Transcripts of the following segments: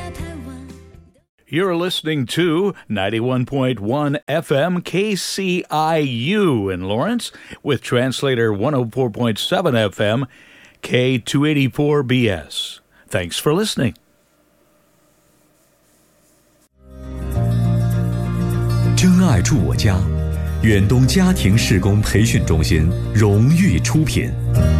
You're listening to 91.1 FM KCIU in Lawrence with translator 104.7 FM K284BS. Thanks for listening. 真爱住我家，远东家庭事工培训中心荣誉出品。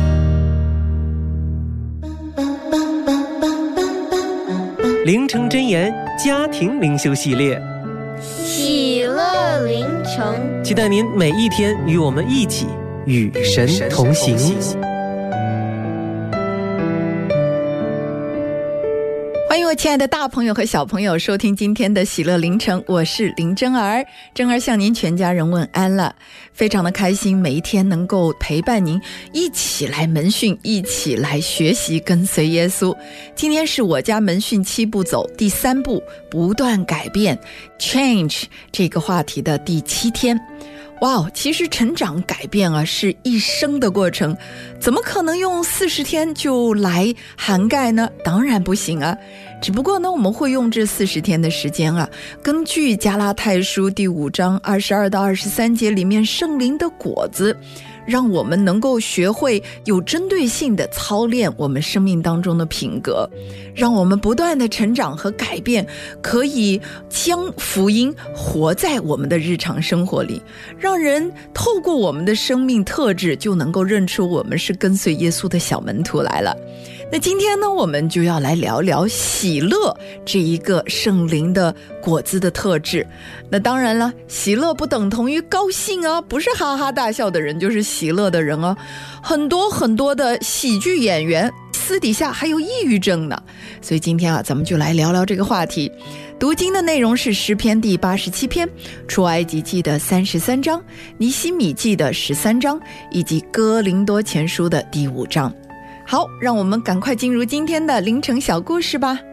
灵城真言家庭灵修系列， 喜乐灵城， 期待您每一天与我们一起与神同行。 欢迎我亲爱的大朋友和小朋友收听今天的喜乐灵城，我是林真儿。真儿向您全家人问安了，非常的开心每一天能够陪伴您一起来门训，一起来学习跟随耶稣。今天是我家门训7步走第3步，不断改变 Change 这个话题的第7天。哇，其实成长改变啊是一生的过程，怎么可能用40天就来涵盖呢？当然不行啊。只不过呢，我们会用这40天的时间啊，根据加拉太书第5章22到23节里面圣灵的果子，让我们能够学会有针对性的操练我们生命当中的品格，让我们不断的成长和改变，可以将福音活在我们的日常生活里，让人透过我们的生命特质就能够认出我们是跟随耶稣的小门徒来了。那今天呢，我们就要来聊聊喜乐这一个圣灵的果子的特质。那当然了，喜乐不等同于高兴啊，不是哈哈大笑的人就是喜乐的人啊。很多很多的喜剧演员私底下还有抑郁症呢。所以今天啊，咱们就来聊聊这个话题。读经的内容是诗篇第87篇，出埃及记的33章，尼希米记的13章，以及哥林多前书的第5章。好，让我们赶快进入今天的凌晨小故事吧。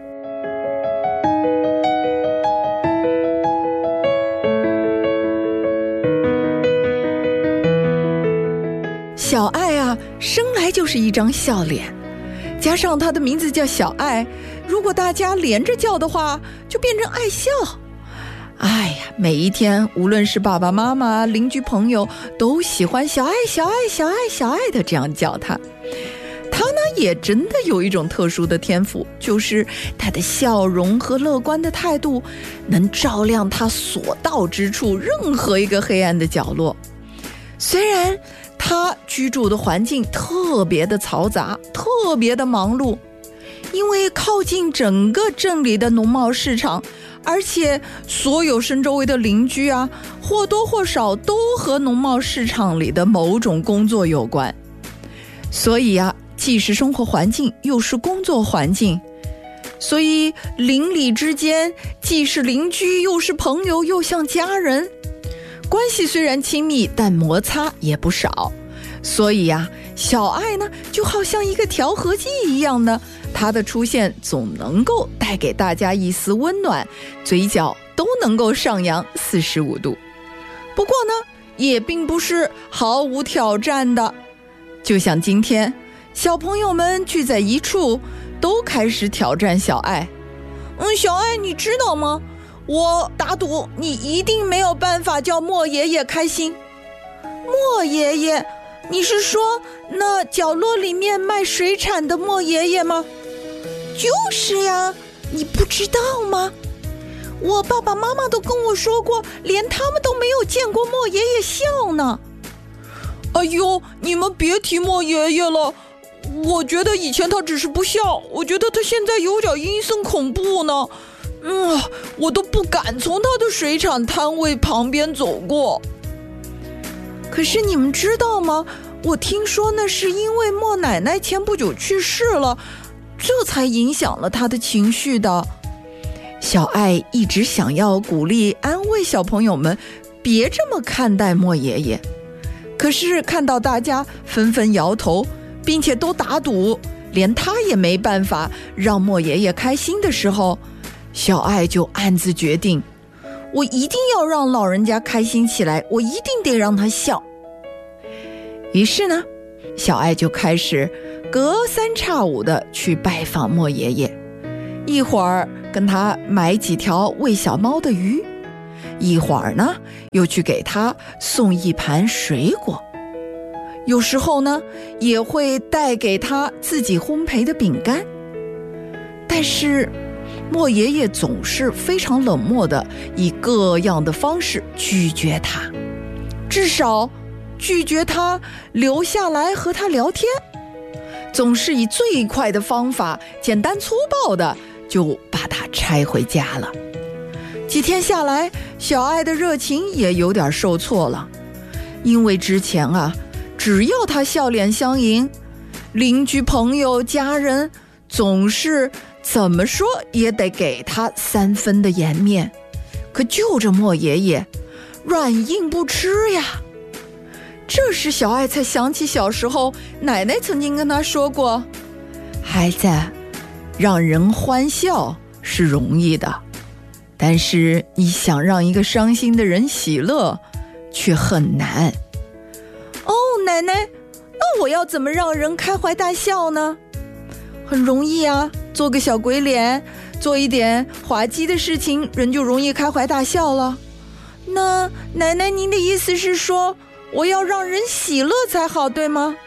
小爱啊，生来就是一张笑脸，加上她的名字叫小爱，如果大家连着叫的话，就变成爱笑。哎呀，每一天无论是爸爸妈妈、邻居朋友，都喜欢小爱小爱小爱小爱的这样叫她。他呢也真的有一种特殊的天赋，就是他的笑容和乐观的态度能照亮他所到之处任何一个黑暗的角落。虽然他居住的环境特别的嘈杂，特别的忙碌，因为靠近整个镇里的农贸市场，而且所有身周围的邻居啊，或多或少都和农贸市场里的某种工作有关。所以啊，既是生活环境又是工作环境，所以邻里之间既是邻居又是朋友又像家人，关系虽然亲密，但摩擦也不少。所以啊，小爱呢就好像一个调和剂一样的，它的出现总能够带给大家一丝温暖，嘴角都能够上扬45度。不过呢，也并不是毫无挑战的，就像今天小朋友们聚在一处，都开始挑战小爱。小爱，你知道吗？我打赌你一定没有办法叫莫爷爷开心。莫爷爷？你是说那角落里面卖水产的莫爷爷吗？就是呀，你不知道吗？我爸爸妈妈都跟我说过，连他们都没有见过莫爷爷笑呢。哎呦，你们别提莫爷爷了，我觉得以前他只是不笑，我觉得他现在有点阴森恐怖呢。我都不敢从他的水产摊位旁边走过。可是你们知道吗？我听说那是因为莫奶奶前不久去世了，这才影响了他的情绪的。小爱一直想要鼓励安慰小朋友们别这么看待莫爷爷，可是看到大家纷纷摇头，并且都打赌连他也没办法让莫爷爷开心的时候，小爱就暗自决定，我一定要让老人家开心起来，我一定得让他笑。于是呢，小爱就开始隔三差五的去拜访莫爷爷， 一会儿跟他买几条喂小猫的鱼，一会儿呢又去给他送一盘水果，有时候呢也会带给他自己烘焙的饼干。但是莫爷爷总是非常冷漠的以各样的方式拒绝他，至少拒绝他留下来和他聊天，总是以最快的方法，简单粗暴的就把他拆回家了。几天下来，小爱的热情也有点受挫了，因为之前只要他笑脸相迎，邻居朋友家人总是怎么说也得给他3分的颜面，可就这莫爷爷软硬不吃呀。这时小爱才想起小时候奶奶曾经跟他说过，孩子，让人欢笑是容易的，但是你想让一个伤心的人喜乐却很难。哦，奶奶，那我要怎么让人开怀大笑呢？很容易啊，做个小鬼脸，做一点滑稽的事情，人就容易开怀大笑了。那奶奶，您的意思是说我要让人喜乐才好，对吗？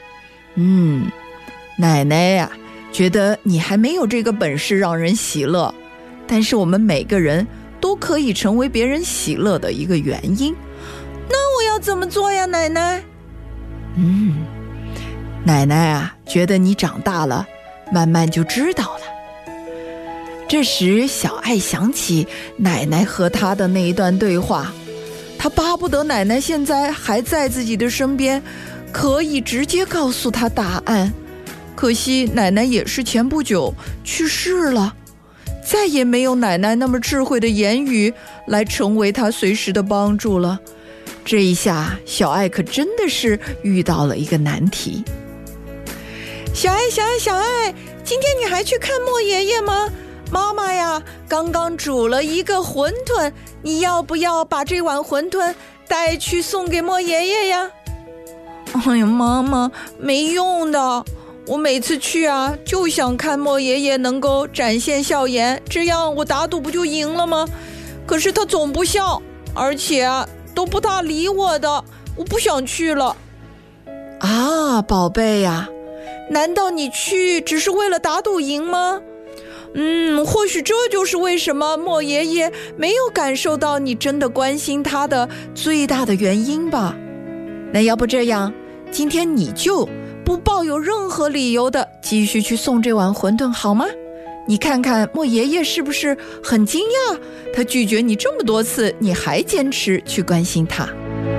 奶奶呀，觉得你还没有这个本事让人喜乐，但是我们每个人都可以成为别人喜乐的一个原因。那我要怎么做呀，奶奶？奶奶觉得你长大了，慢慢就知道了。这时小爱想起奶奶和她的那一段对话，她巴不得奶奶现在还在自己的身边，可以直接告诉她答案。可惜奶奶也是前不久去世了，再也没有奶奶那么智慧的言语来成为她随时的帮助了。这一下小爱可真的是遇到了一个难题。小爱，今天你还去看莫爷爷吗？妈妈呀，刚刚煮了一个馄饨，你要不要把这碗馄饨带去送给莫爷爷呀？哎呀，妈妈，没用的，我每次去就想看莫爷爷能够展现笑颜，这样我打赌不就赢了吗？可是他总不笑，而且都不大理我的，我不想去了。宝贝呀，难道你去只是为了打赌赢吗？或许这就是为什么莫爷爷没有感受到你真的关心他的最大的原因吧。那要不这样，今天你就不抱有任何理由的继续去送这碗馄饨好吗？你看看莫爷爷是不是很惊讶，他拒绝你这么多次，你还坚持去关心他。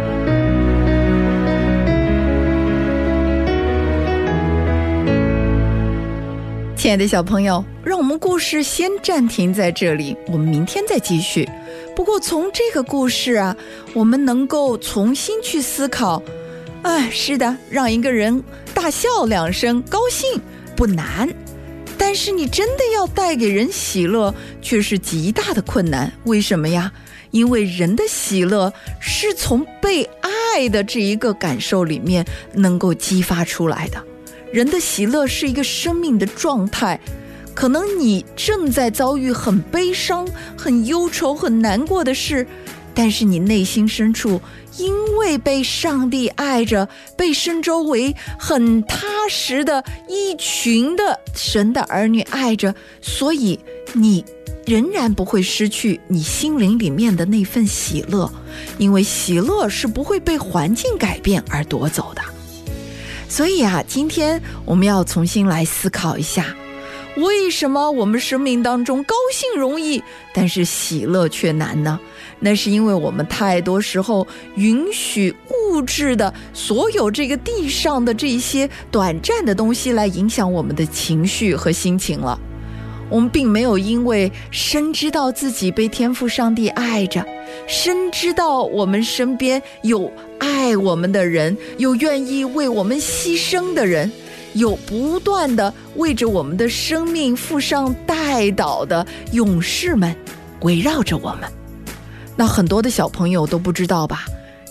亲爱的小朋友，让我们故事先暂停在这里，我们明天再继续。不过从这个故事我们能够重新去思考，是的，让一个人大笑2声高兴不难，但是你真的要带给人喜乐却是极大的困难。为什么呀？因为人的喜乐是从被爱的这一个感受里面能够激发出来的。人的喜乐是一个生命的状态，可能你正在遭遇很悲伤、很忧愁、很难过的事，但是你内心深处因为被上帝爱着，被神周围很踏实的一群的神的儿女爱着，所以你仍然不会失去你心灵里面的那份喜乐，因为喜乐是不会被环境改变而夺走的。所以今天我们要重新来思考一下，为什么我们生命当中高兴容易，但是喜乐却难呢？那是因为我们太多时候允许物质的所有这个地上的这些短暂的东西来影响我们的情绪和心情了。我们并没有因为深知道自己被天父上帝爱着，深知道我们身边有爱我们的人，有愿意为我们牺牲的人，有不断的为着我们的生命付上代祷的勇士们围绕着我们。那很多的小朋友都不知道吧，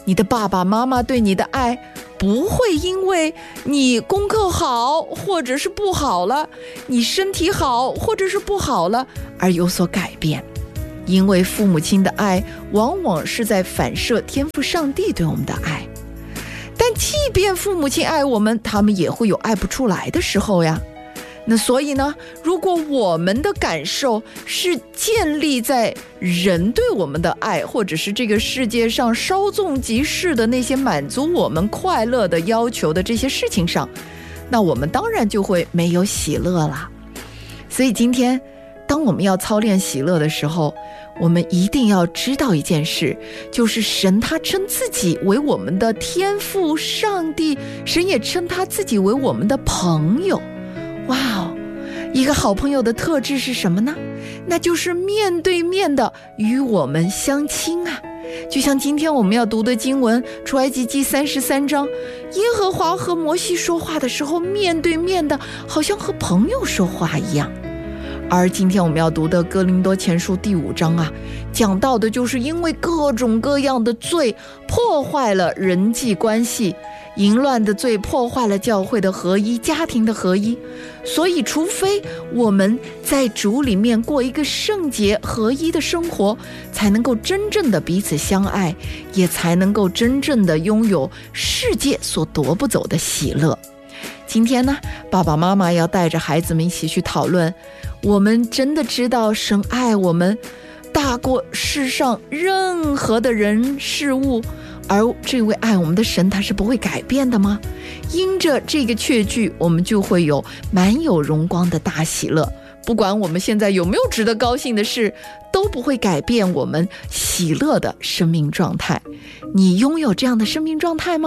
你的爸爸妈妈对你的爱不会因为你功课好或者是不好了，你身体好或者是不好了而有所改变。因为父母亲的爱往往是在反射天父上帝对我们的爱。但即便父母亲爱我们，他们也会有爱不出来的时候呀。那所以呢，如果我们的感受是建立在人对我们的爱，或者是这个世界上稍纵即逝的那些满足我们快乐的要求的这些事情上，那我们当然就会没有喜乐了。所以今天当我们要操练喜乐的时候，我们一定要知道一件事，就是神他称自己为我们的天父上帝，神也称他自己为我们的朋友。哇哦，一个好朋友的特质是什么呢？那就是面对面的与我们相亲啊。就像今天我们要读的经文出埃及记33章，耶和华和摩西说话的时候面对面的，好像和朋友说话一样。而今天我们要读的哥林多前书第5章啊，讲到的就是因为各种各样的罪破坏了人际关系，淫乱的罪破坏了教会的合一，家庭的合一。所以除非我们在主里面过一个圣洁合一的生活，才能够真正的彼此相爱，也才能够真正的拥有世界所夺不走的喜乐。今天呢，爸爸妈妈要带着孩子们一起去讨论，我们真的知道神爱我们大过世上任何的人事物，而这位爱我们的神他是不会改变的吗？因着这个确据，我们就会有满有荣光的大喜乐。不管我们现在有没有值得高兴的事，都不会改变我们喜乐的生命状态。你拥有这样的生命状态吗？